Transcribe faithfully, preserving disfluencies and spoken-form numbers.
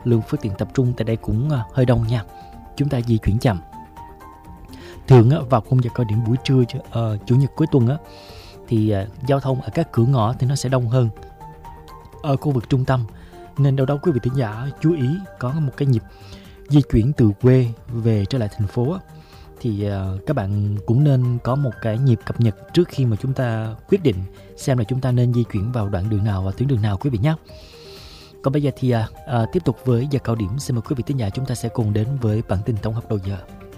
lượng phương tiện tập trung tại đây cũng uh, hơi đông nha. Chúng ta di chuyển chậm. Thường uh, vào khung giờ cao điểm buổi trưa uh, chủ nhật cuối tuần uh, thì uh, giao thông ở các cửa ngõ thì nó sẽ đông hơn ở khu vực trung tâm, nên đâu đó quý vị thính giả chú ý có một cái nhịp di chuyển từ quê về trở lại thành phố thì uh, các bạn cũng nên có một cái nhịp cập nhật trước khi mà chúng ta quyết định xem là chúng ta nên di chuyển vào đoạn đường nào và tuyến đường nào quý vị nhé. Còn bây giờ thì uh, uh, tiếp tục với giờ cao điểm, xin mời quý vị thính giả chúng ta sẽ cùng đến với bản tin tổng hợp đầu giờ.